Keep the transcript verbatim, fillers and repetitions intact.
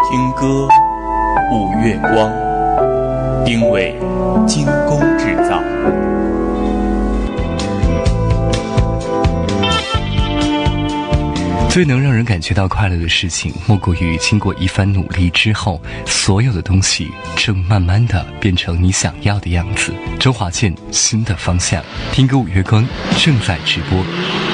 听歌，五月光，丁伟精工制造。 最能让人感觉到快乐的事情，莫过于经过一番努力之后，所有的东西正慢慢的变成你想要的样子。周华健新的方向，听歌五月光正在直播。